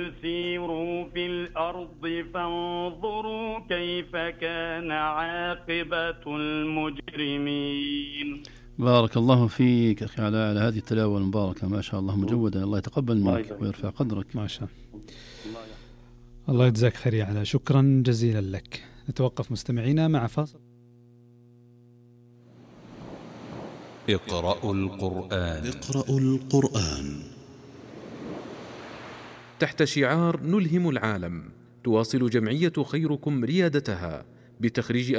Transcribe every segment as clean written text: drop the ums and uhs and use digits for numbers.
قل سيروا في الأرض فانظروا كيف كان عاقبة المجرمين. بارك الله فيك أخي علاء على هذه التلاوة المباركة، ما شاء الله مجودة. الله يتقبل منك ويرفع قدرك. ما شاء الله يجزاك خير يا علاء، شكرا جزيلا لك. نتوقف مستمعينا مع فاصل. اقرأوا القرآن. اقرأوا القرآن. تحت شعار نلهم العالم، تواصل جمعية خيركم ريادتها بتخريج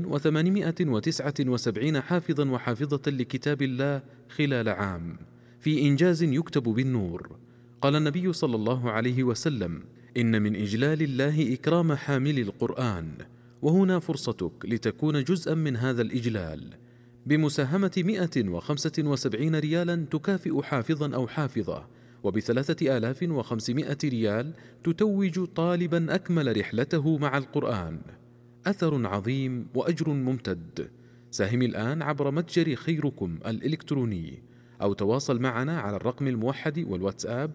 2879 حافظا وحافظة لكتاب الله خلال عام، في إنجاز يكتب بالنور. قال النبي صلى الله عليه وسلم: إن من إجلال الله إكرام حامل القرآن، وهنا فرصتك لتكون جزءا من هذا الإجلال بمساهمة 175 ريالا تكافئ حافظا أو حافظة، وب3500 ريال تتوج طالبا أكمل رحلته مع القرآن. أثر عظيم وأجر ممتد. ساهم الآن عبر متجر خيركم الإلكتروني، أو تواصل معنا على الرقم الموحد والواتساب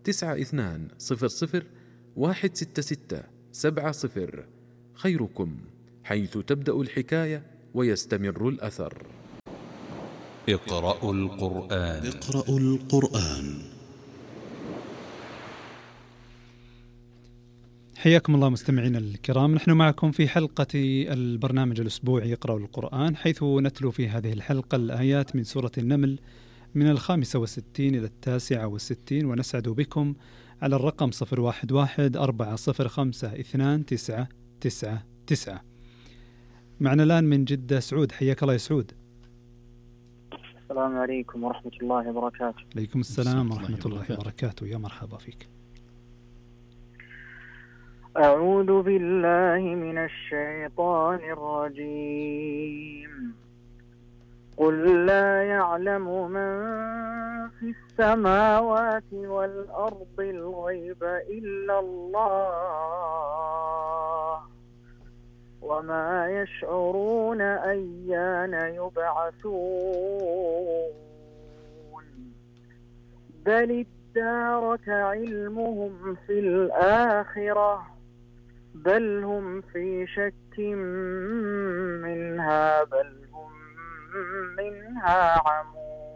9200166770. خيركم، حيث تبدأ الحكاية ويستمر الأثر. اقرأوا القرآن. اقرأوا القرآن. حياكم الله مستمعينا الكرام، نحن معكم في حلقة البرنامج الأسبوعي اقرأوا القرآن، حيث نتلو في هذه الحلقة الآيات من سورة النمل من 65 إلى 69، ونسعد بكم على الرقم 011-405-2999. معنا الآن من جدة سعود. حياك الله يا سعود. السلام عليكم ورحمة الله وبركاته. عليكم السلام ورحمة الله وبركاته، يا مرحبا فيك. أعوذ بالله من الشيطان الرجيم. قل لا يعلم من في السماوات والأرض الغيب إلا الله، وما يشعرون أيان يبعثون. بل ادارك علمهم في الآخرة، بل هم في شك منها، بل هم منها عمون.